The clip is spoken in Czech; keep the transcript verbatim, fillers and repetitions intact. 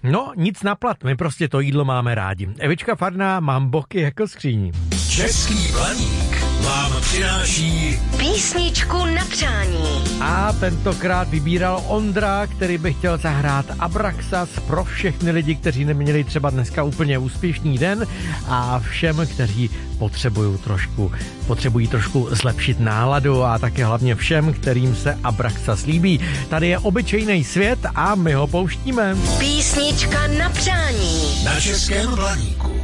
No, nic na plat, my prostě to jídlo máme rádi. Evička Farná, mám boky jako skříní. Český Blaník vám přináší písničku na přání. A tentokrát vybíral Ondra, který by chtěl zahrát Abraxas pro všechny lidi, kteří neměli třeba dneska úplně úspěšný den a všem, kteří potřebují trošku, potřebují trošku zlepšit náladu a také hlavně všem, kterým se Abraxas líbí. Tady je Obyčejný svět a my ho pouštíme. Písnička na přání. Na Českém Blaníku.